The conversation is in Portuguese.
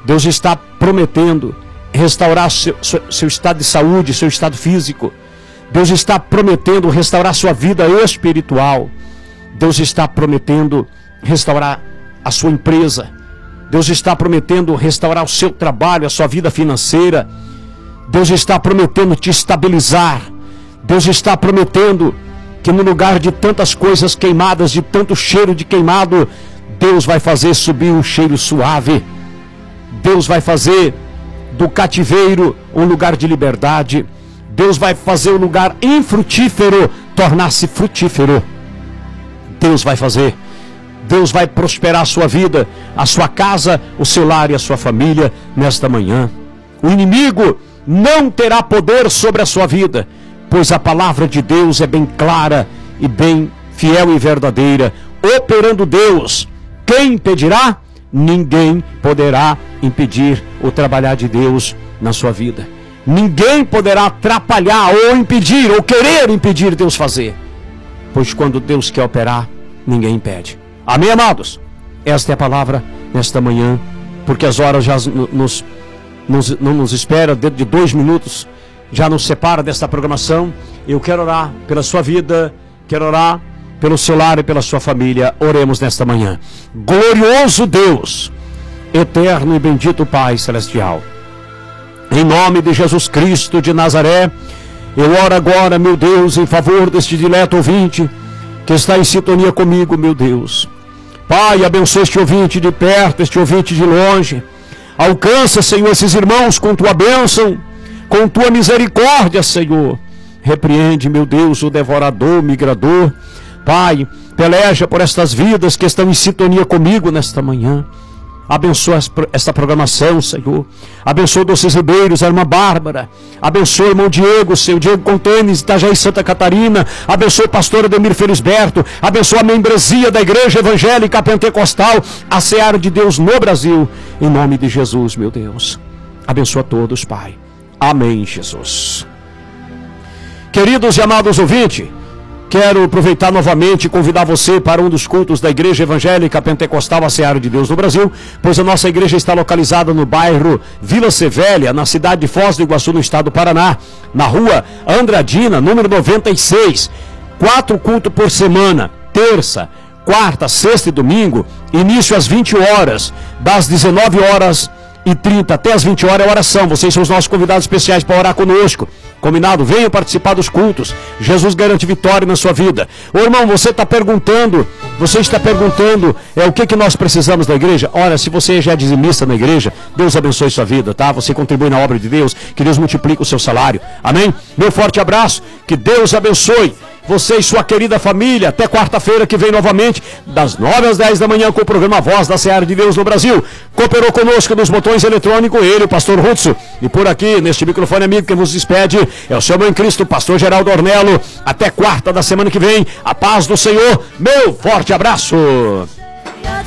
Deus está prometendo restaurar seu estado de saúde, seu estado físico. Deus está prometendo restaurar sua vida espiritual. Deus está prometendo restaurar a sua empresa. Deus está prometendo restaurar o seu trabalho, a sua vida financeira. Deus está prometendo te estabilizar. Deus está prometendo que no lugar de tantas coisas queimadas, de tanto cheiro de queimado, Deus vai fazer subir um cheiro suave. Deus vai fazer do cativeiro um lugar de liberdade. Deus vai fazer o lugar infrutífero tornar-se frutífero. Deus vai fazer. Deus vai prosperar a sua vida, a sua casa, o seu lar e a sua família nesta manhã. O inimigo não terá poder sobre a sua vida, pois a palavra de Deus é bem clara e bem fiel e verdadeira. Operando Deus, quem impedirá? Ninguém poderá impedir o trabalhar de Deus na sua vida. Ninguém poderá atrapalhar ou impedir ou querer impedir Deus fazer, pois quando Deus quer operar, ninguém impede. Amém, amados? Esta é a palavra nesta manhã, porque as horas já não nos espera, dentro de 2 minutos já nos separa desta programação. Eu quero orar pela sua vida, quero orar pelo seu lar e pela sua família. Oremos nesta manhã. Glorioso Deus, eterno e bendito Pai Celestial, em nome de Jesus Cristo de Nazaré, eu oro agora, meu Deus, em favor deste dileto ouvinte que está em sintonia comigo, meu Deus. Pai, abençoa este ouvinte de perto, este ouvinte de longe. Alcança, Senhor, esses irmãos com tua bênção, com tua misericórdia, Senhor. Repreende, meu Deus, o devorador, o migrador. Pai, peleja por estas vidas que estão em sintonia comigo nesta manhã. Abençoa esta programação, Senhor. Abençoa Doces Ribeiros, a irmã Bárbara. Abençoa o irmão Diego, seu Diego Contanes, Itajaí, Santa Catarina. Abençoa o pastor Ademir Felisberto. Abençoa a membresia da Igreja Evangélica Pentecostal, a Seara de Deus no Brasil. Em nome de Jesus, meu Deus. Abençoa todos, Pai. Amém, Jesus. Queridos e amados ouvintes, quero aproveitar novamente e convidar você para um dos cultos da Igreja Evangélica Pentecostal, a Seara de Deus no Brasil, pois a nossa igreja está localizada no bairro Vila Sevélia, na cidade de Foz do Iguaçu, no estado do Paraná, na rua Andradina, número 96. 4 cultos por semana, terça, quarta, sexta e domingo, início às 20 horas, das 19h30 até as 20 horas é oração. Vocês são os nossos convidados especiais para orar conosco. Combinado? Venham participar dos cultos. Jesus garante vitória na sua vida. Ô irmão, você está perguntando o que nós precisamos da igreja? Ora, se você já é dizimista na igreja, Deus abençoe sua vida, tá? Você contribui na obra de Deus, que Deus multiplique o seu salário. Amém? Meu forte abraço, que Deus abençoe você e sua querida família. Até quarta-feira que vem novamente, das 9 às 10 da manhã, com o programa Voz da Seara de Deus no Brasil. Cooperou conosco nos botões eletrônicos ele, o pastor Hudson. E por aqui, neste microfone amigo que vos despede, é o seu irmão em Cristo, pastor Geraldo Ornello. Até quarta da semana que vem. A paz do Senhor. Meu forte abraço.